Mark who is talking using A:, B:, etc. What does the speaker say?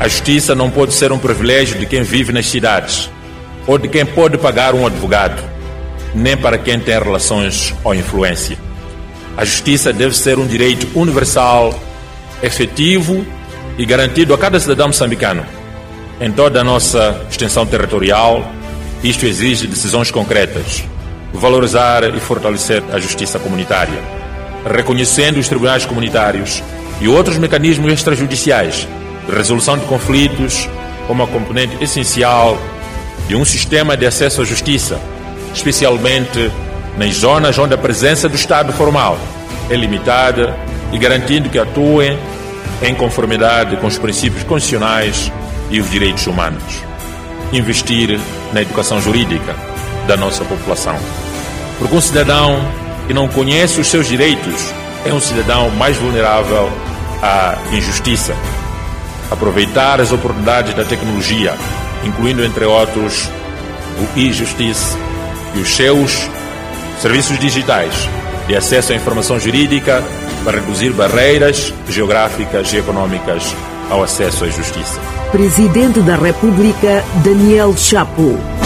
A: A justiça não pode ser um privilégio de quem vive nas cidades ou de quem pode pagar um advogado, nem para quem tem relações ou influência. A justiça deve ser um direito universal, efetivo e garantido a cada cidadão moçambicano. Em toda a nossa extensão territorial, isto exige decisões concretas, valorizar e fortalecer a justiça comunitária, reconhecendo os tribunais comunitários e outros mecanismos extrajudiciais de resolução de conflitos como a componente essencial de um sistema de acesso à justiça, especialmente nas zonas onde a presença do Estado formal é limitada e garantindo que atuem em conformidade com os princípios constitucionais e os direitos humanos. Investir na educação jurídica da nossa população. Porque um cidadão que não conhece os seus direitos é um cidadão mais vulnerável à injustiça. Aproveitar as oportunidades da tecnologia, incluindo, entre outros, o e-Justice e os seus serviços digitais de acesso à informação jurídica para reduzir barreiras geográficas e econômicas ao acesso à justiça.
B: Presidente da República, Daniel Chapo.